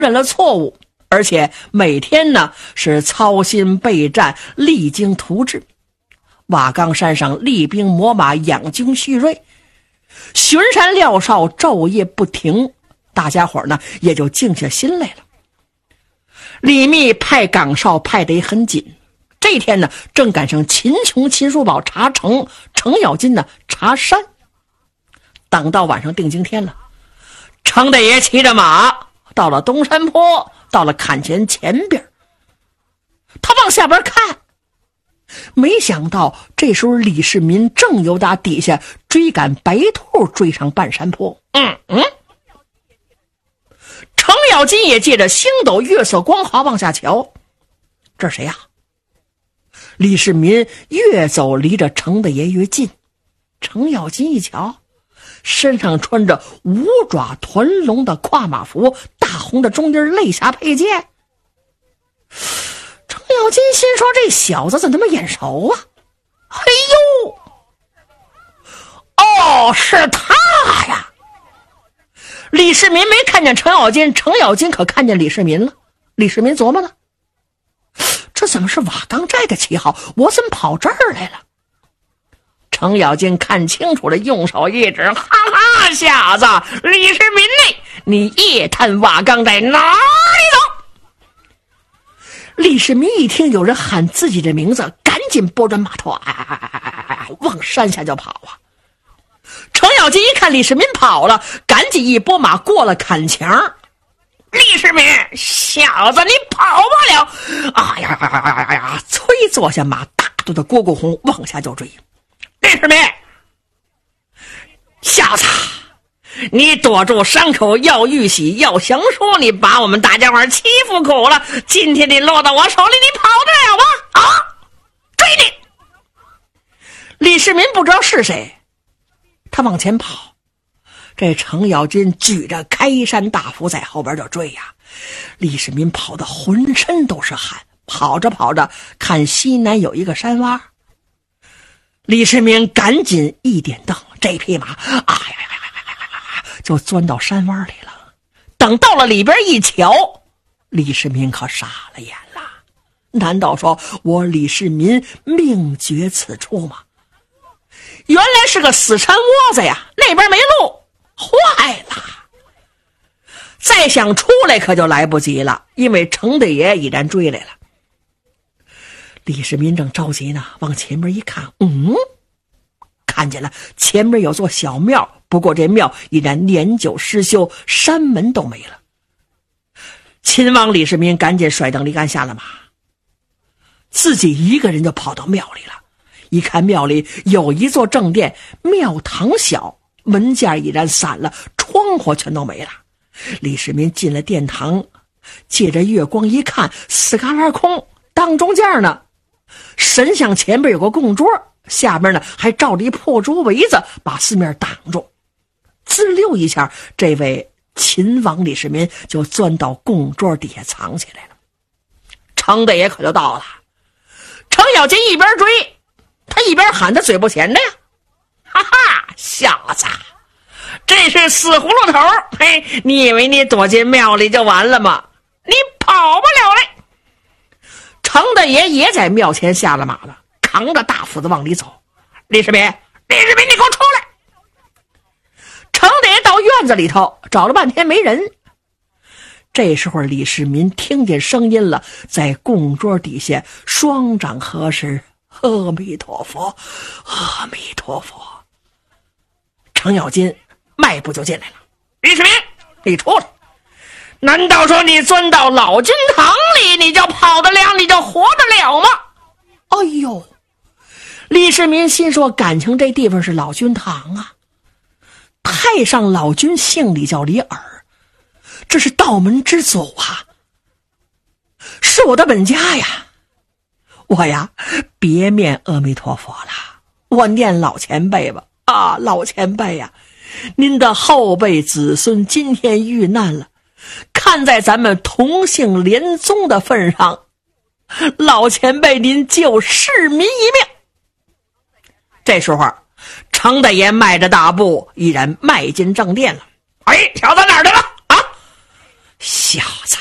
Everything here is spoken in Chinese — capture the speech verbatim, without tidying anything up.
认了错误，而且每天呢是操心备战，励精图治。瓦岗山上厉兵秣马，养精蓄锐，巡山廖哨昼夜不停，大家伙呢也就静下心来了。李密派岗哨派得很紧，这天呢正赶上秦琼、秦叔宝查城，程咬金呢查山。等到晚上定睛天了，程大爷骑着马到了东山坡，到了坎前前边，他往下边看，没想到这时候李世民正由打底下追赶白兔追上半山坡。嗯嗯，程咬金也借着星斗月色光华往下瞧，这是谁呀？李世民越走离着程大爷越近，程咬金一瞧，身上穿着五爪团龙的跨马服，大红的中间肋下佩剑。程咬金心说，这小子怎么那么眼熟啊？嘿呦，哦，是他呀！李世民没看见程咬金，程咬金可看见李世民了。李世民琢磨了，这怎么是瓦岗寨的旗号？我怎么跑这儿来了？程咬金看清楚了，用手一指，哈哈，小子，李世民呢？你夜探瓦岗寨哪里走？李世民一听有人喊自己的名字，赶紧拨转马头，哎哎哎哎哎，往山下就跑啊！程咬金一看李世民跑了，赶紧一拨马过了坎墙。李世民，小子，你跑不了！哎呀呀呀呀呀！催坐下马，大肚的蝈蝈红往下就追。李世民，小子，你躲住伤口要玉玺要降书，你把我们大家伙欺负苦了，今天你落到我手里，你跑得了吗？啊，追你！李世民不知道是谁，他往前跑，这程咬金举着开山大斧在后边就追呀。李世民跑得浑身都是汗，跑着跑着看西南有一个山洼，李世民赶紧一点灯，这匹马啊呀呀呀呀，就钻到山洼里了。等到了里边一瞧，李世民可傻了眼了。难道说我李世民命绝此处吗？原来是个死山窝子呀，那边没路，坏了！再想出来可就来不及了，因为程大爷已然追来了。李世民正着急呢，往前面一看，嗯，看见了前面有座小庙，不过这庙已然年久失修，山门都没了。秦王李世民赶紧甩蹬离杆下了马，自己一个人就跑到庙里了。一看庙里有一座正殿，庙堂小，门架已然散了，窗户全都没了。李世民进了殿堂，借着月光一看，四旮旯空，当中间呢神像前边有个供桌，下边呢还罩着一破竹围子，把四面挡住。滋溜一下，这位秦王李世民就钻到供桌底下藏起来了。程大爷可就到了，程咬金一边追，他一边喊他嘴不前的呀，哈哈，小子，这是死葫芦头，嘿，你以为你躲进庙里就完了吗？你跑不了来。程大爷也在庙前下了马了，扛着大斧子往里走。李世民，李世民，你给我出来！程大爷到院子里头找了半天没人。这时候李世民听见声音了，在供桌底下双掌合十，阿弥陀佛，阿弥陀佛。程咬金迈步就进来了。李世民，你出来！难道说你钻到老君堂里，你就跑得了，你就活得了吗？哎呦，李世民心说，感情这地方是老君堂啊，太上老君姓李，叫李耳，这是道门之祖啊，是我的本家呀。我呀别念阿弥陀佛了，我念老前辈吧。啊，老前辈呀，您的后辈子孙今天遇难了，看在咱们同姓连宗的份上，老前辈您救市民一命。这时候程大爷迈着大步已然迈进正殿了。哎，小子哪儿去了啊？ 小子，